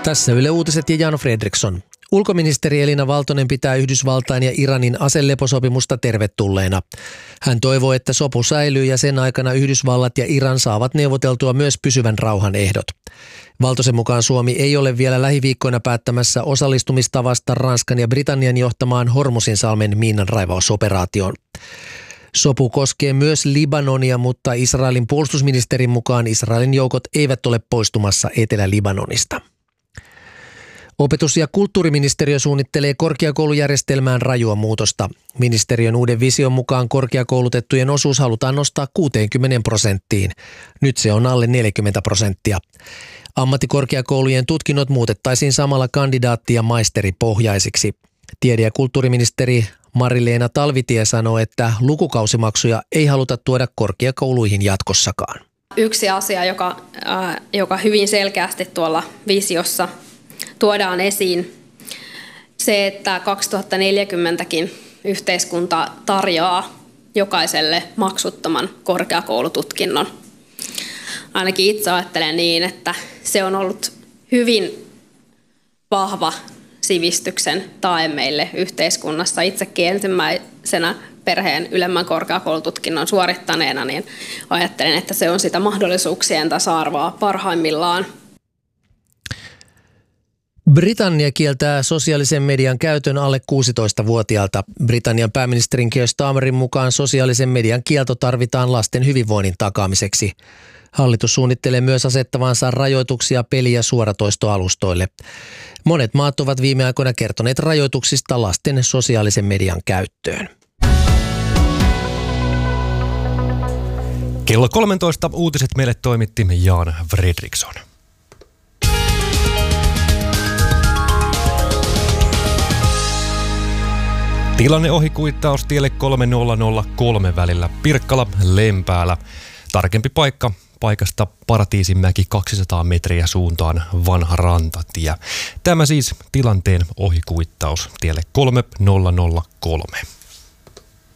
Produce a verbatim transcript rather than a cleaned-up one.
Tässä Yle Uutiset ja Jan Fredriksson. Ulkoministeri Elina Valtonen pitää Yhdysvaltain ja Iranin aseleposopimusta tervetulleena. Hän toivoo, että sopu säilyy ja sen aikana Yhdysvallat ja Iran saavat neuvoteltua myös pysyvän rauhan ehdot. Valtosen mukaan Suomi ei ole vielä lähiviikkoina päättämässä osallistumistavasta Ranskan ja Britannian johtamaan Hormuzinsalmen miinanraivausoperaatioon. Sopu koskee myös Libanonia, mutta Israelin puolustusministerin mukaan Israelin joukot eivät ole poistumassa Etelä-Libanonista. Opetus- ja kulttuuriministeriö suunnittelee korkeakoulujärjestelmään rajua muutosta. Ministeriön uuden vision mukaan korkeakoulutettujen osuus halutaan nostaa kuuteenkymmeneen prosenttiin. Nyt se on alle neljäkymmentä prosenttia. Ammattikorkeakoulujen tutkinnot muutettaisiin samalla kandidaatti- ja maisteripohjaisiksi. Tiede- ja kulttuuriministeri Mari-Leena Talvitie sanoo, että lukukausimaksuja ei haluta tuoda korkeakouluihin jatkossakaan. Yksi asia, joka, äh, joka hyvin selkeästi tuolla visiossa tuodaan esiin, se, että kaksituhattaneljäkymmentäkin yhteiskunta tarjoaa jokaiselle maksuttoman korkeakoulututkinnon. Ainakin itse ajattelen niin, että se on ollut hyvin vahva sivistyksen tae meille yhteiskunnassa. Itsekin ensimmäisenä perheen ylemmän korkeakoulututkinnon suorittaneena, niin ajattelen, että se on sitä mahdollisuuksien tasa-arvoa parhaimmillaan. Britannia kieltää sosiaalisen median käytön alle kuusitoistavuotiaalta. Britannian pääministerin Keir Starmerin mukaan sosiaalisen median kielto tarvitaan lasten hyvinvoinnin takaamiseksi. Hallitus suunnittelee myös asettavansa rajoituksia peli- ja suoratoistoalustoille. Monet maat ovat viime aikoina kertoneet rajoituksista lasten sosiaalisen median käyttöön. Kello kolmetoista uutiset meille toimitti Jan Fredriksson. Tilanne ohikuittaus tielle kolme nolla nolla kolme välillä Pirkkala-Lempäälä. Tarkempi paikka paikasta Paratiisinmäki kaksisataa metriä suuntaan Vanha Rantatie. Tämä siis tilanteen ohikuittaus tielle kolme nolla nolla kolme.